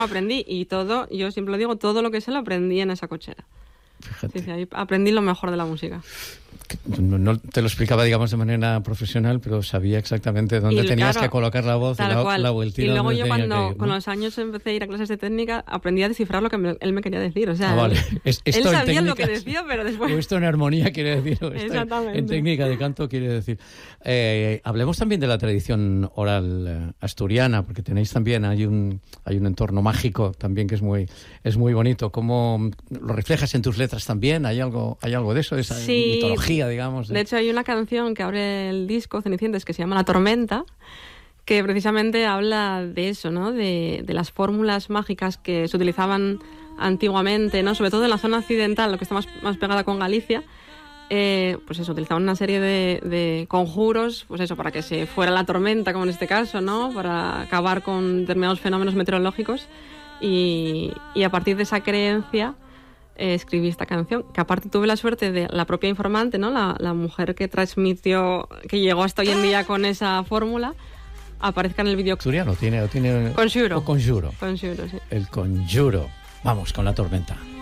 Aprendí y todo, yo siempre lo digo, todo lo que sé lo aprendí en esa cochera. Fíjate. Sí, ahí aprendí lo mejor de la música. No te lo explicaba, digamos, de manera profesional, pero sabía exactamente dónde tenías que colocar la voz, la vueltita. Y luego yo cuando con los años empecé a ir a clases de técnica, aprendí a descifrar lo que él me quería decir. O sea, vale. Él sabía lo que decía, pero después... O esto en armonía quiere decir, o esto en técnica de canto quiere decir. Hablemos también de la tradición oral asturiana, porque tenéis también, hay un entorno mágico también que es muy bonito. ¿Cómo lo reflejas en tus letras también? ¿Hay algo de eso, de esa mitología, digamos? De hecho, hay una canción que abre el disco Cenicientas que se llama La Tormenta, que precisamente habla de eso, ¿no? De las fórmulas mágicas que se utilizaban antiguamente, ¿no? Sobre todo en la zona occidental, lo que está más pegada con Galicia. Pues eso, utilizaban una serie de conjuros, pues eso, para que se fuera la tormenta, como en este caso, ¿no? Para acabar con determinados fenómenos meteorológicos. Y a partir de esa creencia escribí esta canción, que aparte tuve la suerte de la propia informante, ¿no? La mujer que transmitió, que llegó hasta hoy en día con esa fórmula, aparezca en el vídeo. ¿Asturiano tiene? Conjuro. O Conjuro. Conjuro, sí. El Conjuro. Vamos con La Tormenta.